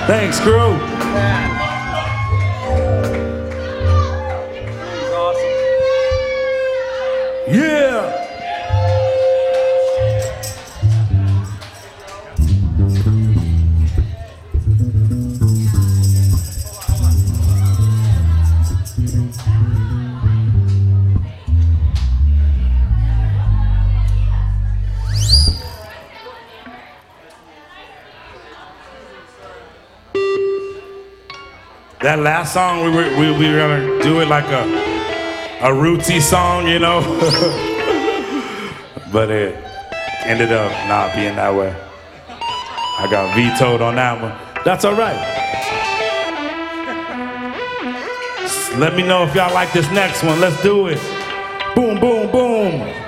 Thanks, crew. Yeah. That last song, we were gonna do it like a rootsy song, you know? But it ended up not being that way. I got vetoed on that one. That's all right. Let me know if y'all like this next one. Let's do it. Boom, boom, boom.